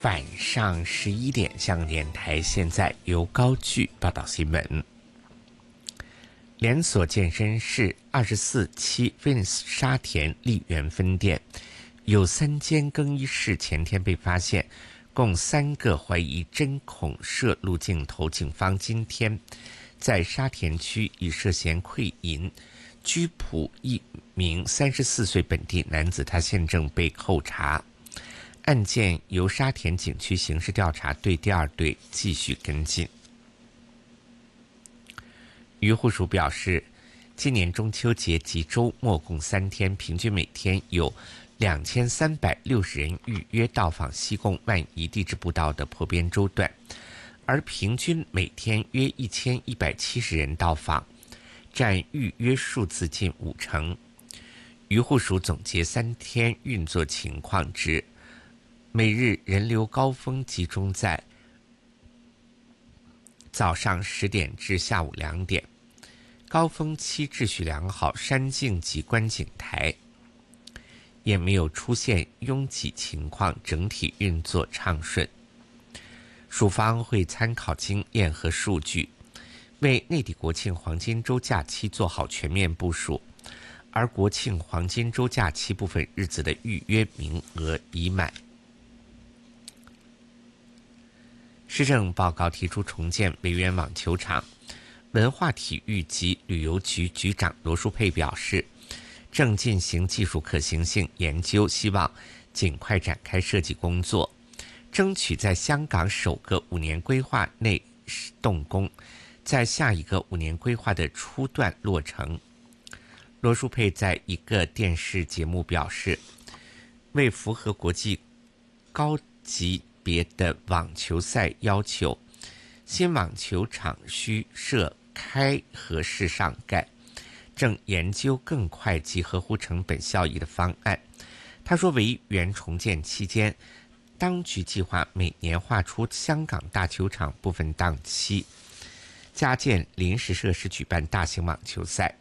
晚上11点，香港电台现在由高炬报道新闻。连锁健身室24期 Venus 沙田丽园分店有3间更衣室前天被发现共3个怀疑针孔摄录镜头，警方今天在沙田区以涉嫌窥淫拘捕一名34岁本地男子，他现正被扣查。案件由沙田警区刑事调查队第2队继续跟进。渔护署表示，今年中秋节及周末共3天，平均每天有2360人预约到访西贡万宜地质步道的破边洲段，而平均每天约1170人到访，占预约数字近50%。渔护署总结3天运作情况指，每日人流高峰集中在早上10点至下午2点，高峰期秩序良好，山径及观景台也没有出现拥挤情况，整体运作畅顺。署方会参考经验和数据，为内地国庆黄金周假期做好全面部署，而国庆黄金周假期部分日子的预约名额已满。施政报告提出重建维园网球场，文化体育及旅游局局长罗淑佩表示，正进行技术可行性研究，希望尽快展开设计工作，争取在香港首个5年规划内动工，在下一个5年规划的初段落成。罗淑佩在一个电视节目表示，为符合国际高级别的网球赛要求，新网球场需设开合式上盖，正研究更快及合乎成本效益的方案。他说，维园重建期间，当局计划每年划出香港大球场部分档期，加建临时设施举办大型网球赛。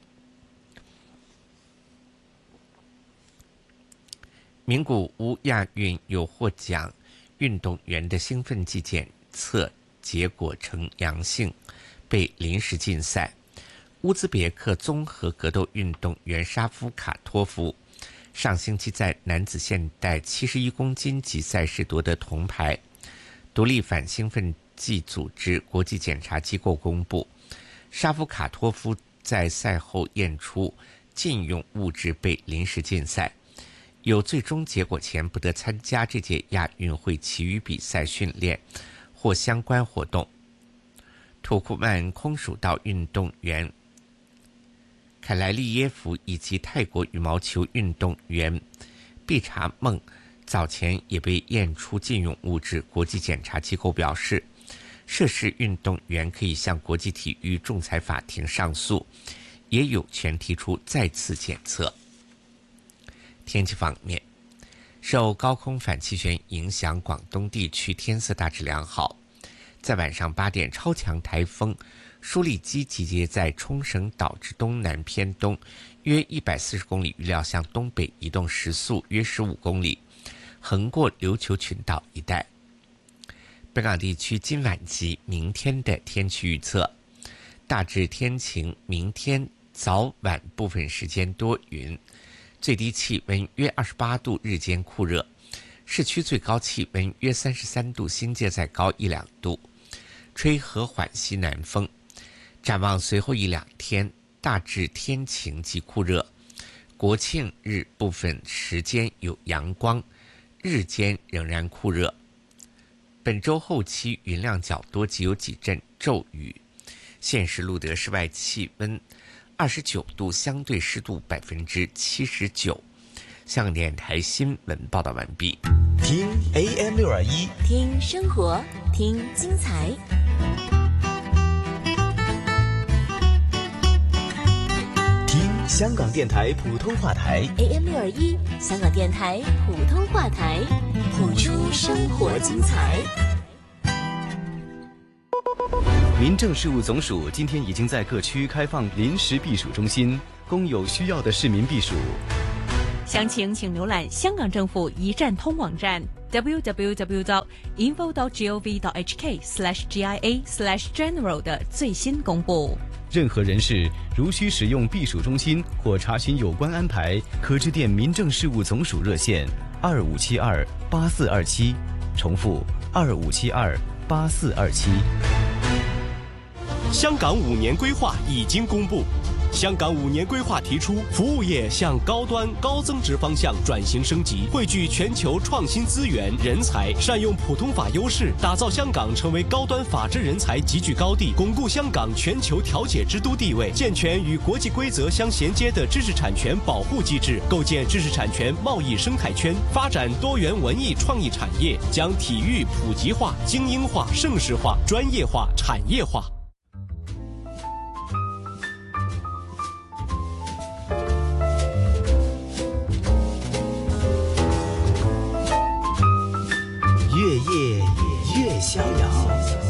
名古屋亚运有获奖运动员的兴奋剂检测结果呈阳性，被临时禁赛。乌兹别克综合格斗运动员沙夫卡托夫上星期在男子现代71公斤级赛事夺得铜牌。独立反兴奋剂组织国际检查机构公布，沙夫卡托夫在赛后验出禁用物质，被临时禁赛，有最终结果前不得参加这届亚运会其余比赛训练或相关活动。土库曼空手道运动员凯莱利耶夫以及泰国羽毛球运动员毕查梦早前也被验出禁用物质。国际检查机构表示，涉事运动员可以向国际体育仲裁法庭上诉，也有权提出再次检测。天气方面，受高空反气旋影响，广东地区天色大致良好。在晚上8点，超强台风舒力基集结在冲绳岛之东南偏东约140公里，预料向东北移动，时速约15公里，横过琉球群岛一带。本港地区今晚及明天的天气预测，大致天晴，明天早晚部分时间多云，最低气温约28度，日间酷热，市区最高气温约33度，新界再高1-2度，吹和缓西南风。展望随后1-2天，大致天晴及酷热，国庆日部分时间有阳光，日间仍然酷热。本周后期云量较多，及有几阵骤雨。现时录得室外气温29度，相对湿度79%。香港电台新闻报道完毕。 听 AM621， 听生活，听精彩。 听香港电台普通话台 AM621，香港电台普通话台，谱出生活精彩。 民政事务总署今天已经在各区开放临时避暑中心，供有需要的市民避暑。 详情请浏览香港政府一站通网站 www.info.gov.hk/GIA/general 的最新公布。 任何人士如需使用避暑中心或查询有关安排，可致电民政事务总署热线25728427，重复25728427。 香港5年规划已经公布。香港5年规划提出，服务业向高端高增值方向转型升级，汇聚全球创新资源人才，善用普通法优势，打造香港成为高端法治人才集聚高地，巩固香港全球调解之都地位，健全与国际规则相衔接的知识产权保护机制，构建知识产权贸易生态圈，发展多元文艺创意产业，将体育普及化、精英化、盛世化、专业化、产业化。 越夜越逍遥。